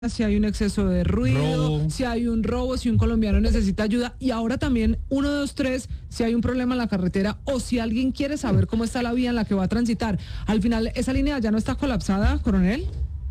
si hay un exceso de ruido, si hay un robo, si un colombiano necesita ayuda, y ahora también 123 si hay un problema en la carretera o si alguien quiere saber cómo está la vía en la que va a transitar. Al final, ¿esa línea ya no está colapsada, coronel?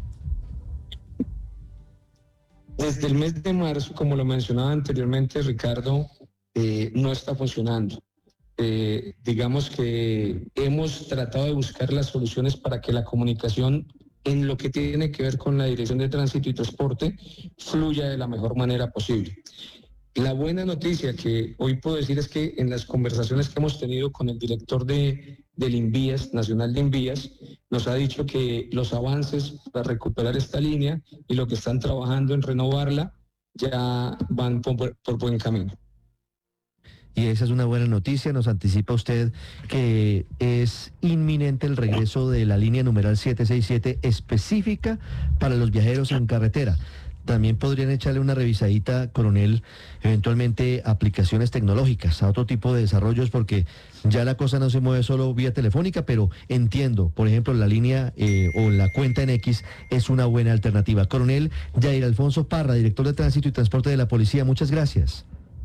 Desde el mes de marzo, como lo mencionaba anteriormente Ricardo, no está funcionando. Digamos que hemos tratado de buscar las soluciones para que la comunicación en lo que tiene que ver con la Dirección de Tránsito y Transporte fluya de la mejor manera posible. La buena noticia que hoy puedo decir es que en las conversaciones que hemos tenido con el director del INVÍAS, Nacional de INVÍAS, nos ha dicho que los avances para recuperar esta línea y lo que están trabajando en renovarla ya van por buen camino. Y esa es una buena noticia. Nos anticipa usted que es inminente el regreso de la línea numeral 767 específica para los viajeros en carretera. También podrían echarle una revisadita, coronel, eventualmente aplicaciones tecnológicas, a otro tipo de desarrollos, porque ya la cosa no se mueve solo vía telefónica, pero entiendo, por ejemplo, la línea o la cuenta en X es una buena alternativa. Coronel Yair Alfonso Parra, director de Tránsito y Transporte de la Policía, muchas gracias.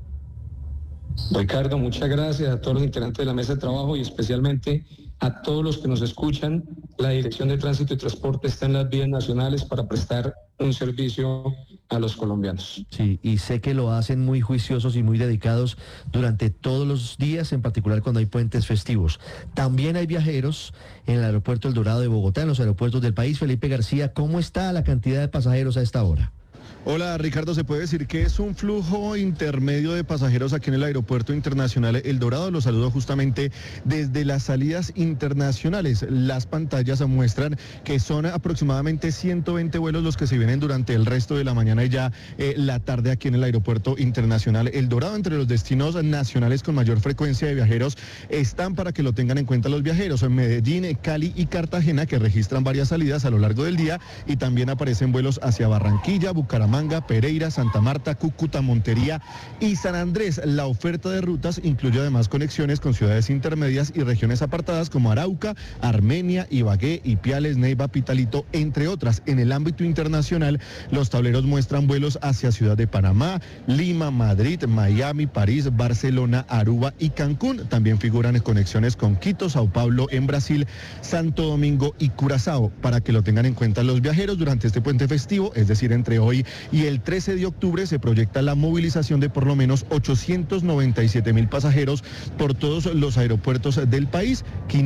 Ricardo, muchas gracias a todos los integrantes de la mesa de trabajo y especialmente a todos los que nos escuchan. La Dirección de Tránsito y Transporte está en las vías nacionales para prestar un servicio a los colombianos. Sí, y sé que lo hacen muy juiciosos y muy dedicados durante todos los días, en particular cuando hay puentes festivos. También hay viajeros en el aeropuerto El Dorado de Bogotá, en los aeropuertos del país. Felipe García, ¿cómo está la cantidad de pasajeros a esta hora? Hola Ricardo, se puede decir que es un flujo intermedio de pasajeros aquí en el Aeropuerto Internacional El Dorado. Los saludo justamente desde las salidas internacionales. Las pantallas muestran que son aproximadamente 120 vuelos los que se vienen durante el resto de la mañana y ya la tarde aquí en el Aeropuerto Internacional El Dorado. Entre los destinos nacionales con mayor frecuencia de viajeros están, para que lo tengan en cuenta los viajeros, en Medellín, Cali y Cartagena, que registran varias salidas a lo largo del día, y también aparecen vuelos hacia Barranquilla, Bucaramanga, Pereira, Santa Marta, Cúcuta, Montería y San Andrés. La oferta de rutas incluye además conexiones con ciudades intermedias y regiones apartadas como Arauca, Armenia, Ibagué, Ipiales, Neiva, Pitalito, entre otras. En el ámbito internacional, los tableros muestran vuelos hacia Ciudad de Panamá, Lima, Madrid, Miami, París, Barcelona, Aruba y Cancún. También figuran conexiones con Quito, Sao Paulo en Brasil, Santo Domingo y Curazao. Para que lo tengan en cuenta los viajeros durante este puente festivo, es decir, entre hoy y el 13 de octubre, se proyecta la movilización de por lo menos 897.000 pasajeros por todos los aeropuertos del país,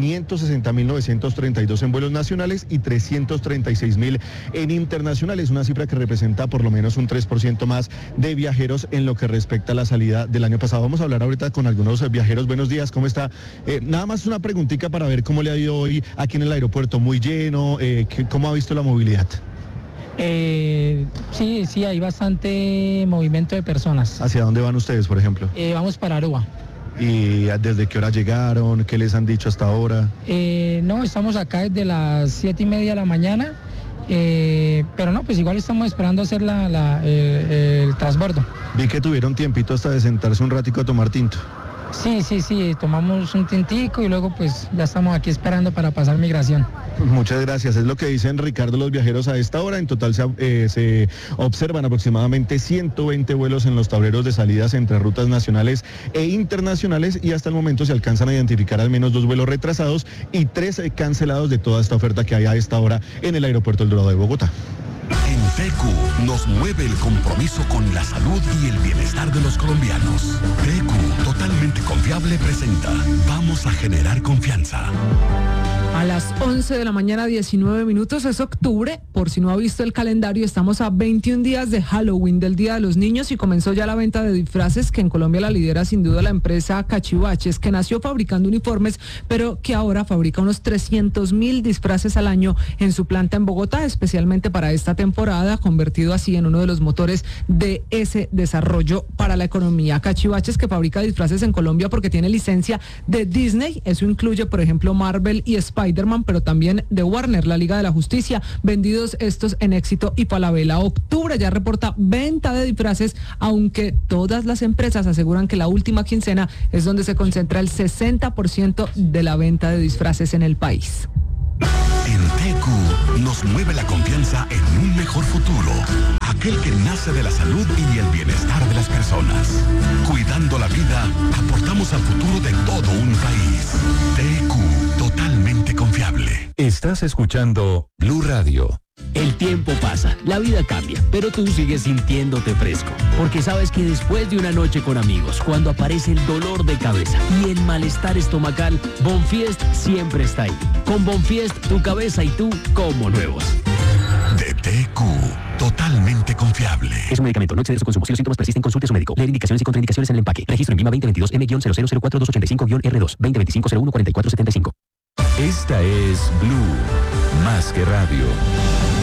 560.932 en vuelos nacionales y 336.000 en internacionales, una cifra que representa por lo menos un 3% más de viajeros en lo que respecta a la salida del año pasado. Vamos a hablar ahorita con algunos viajeros. Buenos días, ¿cómo está? Nada más una preguntita para ver cómo le ha ido hoy aquí en el aeropuerto. Muy lleno, ¿cómo ha visto la movilidad? Sí, hay bastante movimiento de personas. ¿Hacia dónde van ustedes, por ejemplo? Vamos para Aruba. ¿Y desde qué hora llegaron? ¿Qué les han dicho hasta ahora? No, estamos acá desde las 7:30 de la mañana, pero no, pues igual estamos esperando hacer el transbordo. Vi que tuvieron tiempito hasta de sentarse un ratico a tomar tinto. Sí, tomamos un tintico y luego pues ya estamos aquí esperando para pasar migración. Muchas gracias. Es lo que dicen, Ricardo, los viajeros a esta hora. En total se observan aproximadamente 120 vuelos en los tableros de salidas entre rutas nacionales e internacionales, y hasta el momento se alcanzan a identificar al menos 2 vuelos retrasados y 3 cancelados de toda esta oferta que hay a esta hora en el Aeropuerto El Dorado de Bogotá. En PQ nos mueve el compromiso con la salud y el bienestar de los colombianos. PQ, totalmente confiable, presenta Vamos a generar confianza. A las 11 de la mañana, 19 minutos, es octubre. Por si no ha visto el calendario, estamos a 21 días de Halloween, del Día de los Niños, y comenzó ya la venta de disfraces, que en Colombia la lidera sin duda la empresa Cachivaches, que nació fabricando uniformes, pero que ahora fabrica unos 300.000 disfraces al año en su planta en Bogotá, especialmente para esta temporada, convertido así en uno de los motores de ese desarrollo para la economía. Cachivaches, que fabrica disfraces en Colombia porque tiene licencia de Disney, eso incluye, por ejemplo, Marvel y Spider-Man, pero también de Warner, la Liga de la Justicia, vendidos estos en Éxito y Falabella. Octubre ya reporta venta de disfraces, aunque todas las empresas aseguran que la última quincena es donde se concentra el 60% de la venta de disfraces en el país. En TQ nos mueve la confianza en un mejor futuro. Aquel que nace de la salud y el bienestar de las personas. Cuidando la vida, aportamos al futuro de todo un país. TQ, totalmente confiable. Estás escuchando Blue Radio. El tiempo pasa, la vida cambia, pero tú sigues sintiéndote fresco. Porque sabes que después de una noche con amigos, cuando aparece el dolor de cabeza y el malestar estomacal, Bonfiest siempre está ahí. Con Bonfiest, tu cabeza y tú como nuevos. De TQ, totalmente confiable. Es un medicamento, no excede su consumo. Si los síntomas persisten, consulte a su médico. Leer indicaciones y contraindicaciones en el empaque. Registro en VIMA 2022 M-0004285-R2 2025-014475. Esta es Blue, más que radio.